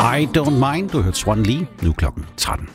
I Don't Mind. Du har hørt Swan Lee. Nu klokken 13.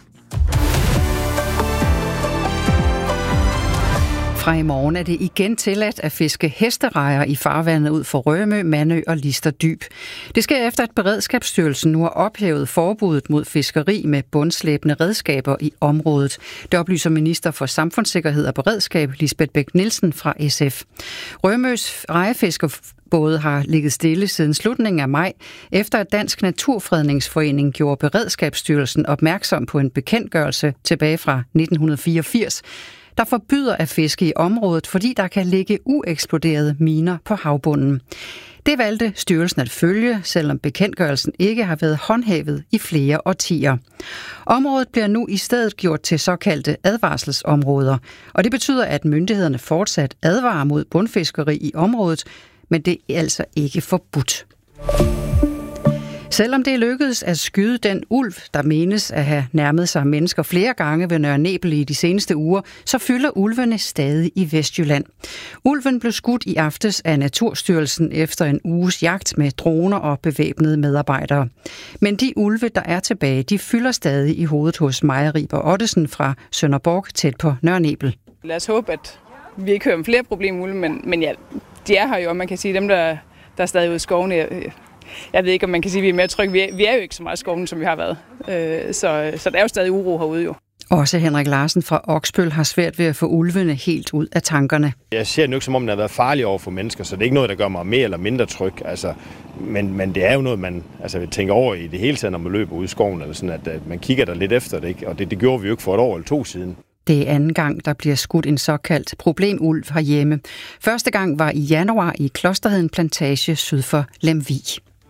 Fra i morgen er det igen tilladt at fiske hesterejer i farvandet ud for Rømø, Mandø og Lister Dyb. Det sker efter, at Beredskabsstyrelsen nu har ophævet forbuddet mod fiskeri med bundslæbende redskaber i området. Det oplyser minister for Samfundssikkerhed og Beredskab, Lisbeth Bech-Nielsen fra SF. Rømøs rejefiskerbåde har ligget stille siden slutningen af maj, efter at Dansk Naturfredningsforening gjorde Beredskabsstyrelsen opmærksom på en bekendtgørelse tilbage fra 1984, der forbyder at fiske i området, fordi der kan ligge ueksploderede miner på havbunden. Det valgte styrelsen at følge, selvom bekendtgørelsen ikke har været håndhævet i flere årtier. Området bliver nu i stedet gjort til såkaldte advarselsområder, og det betyder, at myndighederne fortsat advarer mod bundfiskeri i området, men det er altså ikke forbudt. Selvom det lykkedes at skyde den ulv, der menes at have nærmet sig mennesker flere gange ved Nørre Nebel i de seneste uger, så fylder ulvene stadig i Vestjylland. Ulven blev skudt i aftes af Naturstyrelsen efter en uges jagt med droner og bevæbnede medarbejdere. Men de ulve, der er tilbage, de fylder stadig i hovedet hos Maja Riber Ottesen fra Sønderborg tæt på Nørre Nebel. Lad os håbe, at vi ikke hører om flere problemulve, men ja, de er her jo, og man kan sige, dem der er stadig ude i skovene. Jeg ved ikke, om man kan sige, at vi er mere trygge. Vi er jo ikke så meget i skoven, som vi har været. Så der er jo stadig uro herude jo. Også Henrik Larsen fra Oksbøl har svært ved at få ulvene helt ud af tankerne. Jeg ser det ikke, som om den har været farlig over for mennesker, så det er ikke noget, der gør mig mere eller mindre tryg. Men det er jo noget, man tænker over i det hele taget, når man løber ud i skoven, eller sådan, at man kigger der lidt efter det, ikke? Og det gjorde vi jo ikke for et år eller to siden. Det er anden gang, der bliver skudt en såkaldt problemulv herhjemme. Første gang var i januar i Klosterheden Plantage syd for Lemvig.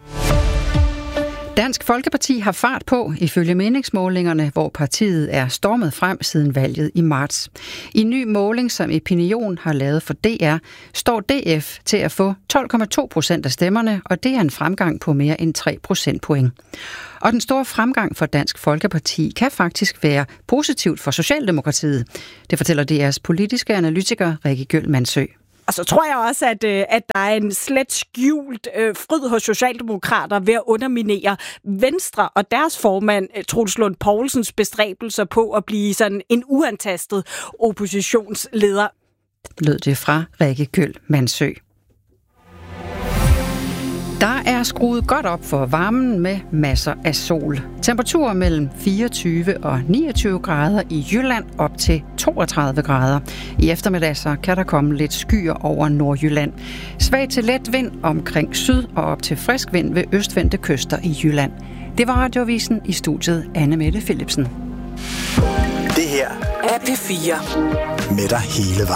Dansk Folkeparti har fart på, ifølge meningsmålingerne, hvor partiet er stormet frem siden valget i marts. I en ny måling, som Opinion har lavet for DR, står DF til at få 12,2% af stemmerne, og det er en fremgang på mere end 3 procentpoint. Og den store fremgang for Dansk Folkeparti kan faktisk være positivt for Socialdemokratiet. Det fortæller DR's politiske analytiker Rikke Gjøl Mansø. Og så tror jeg også, at der er en slet skjult fryd hos socialdemokrater ved at underminere Venstre og deres formand, Troels Lund Poulsens bestræbelser på at blive sådan en uantastet oppositionsleder. Lød det fra Rikke Gjøl Mansø. Der er skruet godt op for varmen med masser af sol. Temperaturer mellem 24 og 29 grader i Jylland op til 32 grader. I eftermiddag så kan der komme lidt skyer over Nordjylland. Svag til let vind omkring syd og op til frisk vind ved østvendte kyster i Jylland. Det var Radioavisen, i studiet Anne Mette Philipsen. Det her er P4 med dig hele vejen.